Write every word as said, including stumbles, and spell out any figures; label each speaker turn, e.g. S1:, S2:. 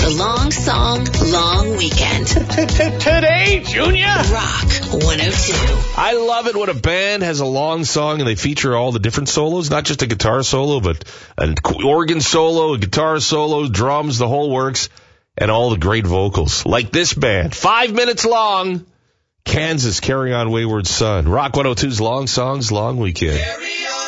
S1: The long song, long weekend.
S2: Today, Junior?
S1: Rock one oh two.
S3: I love it when a band has a long song and they feature all the different solos, not just a guitar solo, but an organ solo, a guitar solo, drums, the whole works, and all the great vocals. Like this band. Five minutes long. Kansas, Carry On Wayward Son. Rock one oh two's Long Songs, Long Weekend.